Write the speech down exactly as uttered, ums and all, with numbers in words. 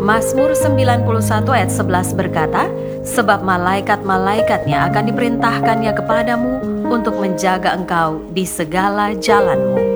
Mazmur sembilan puluh satu ayat sebelas berkata, sebab malaikat-malaikatnya akan diperintahkannya kepadamu untuk menjaga engkau di segala jalanmu.